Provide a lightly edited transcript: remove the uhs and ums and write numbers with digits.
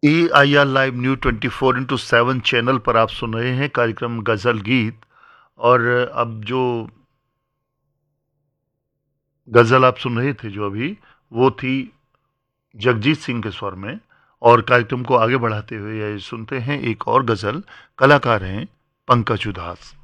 AIR live news 24/7 channel पर आप सुन रहे हैं कार्यक्रम गज़ल गीत। और अब जो गज़ल आप सुन रहे थे जो अभी, वो थी जगजीत सिंह के स्वर में। और कार्यक्रम को आगे बढ़ाते हुए सुनते हैं एक और गज़ल। कलाकार हैं पंकज उधास।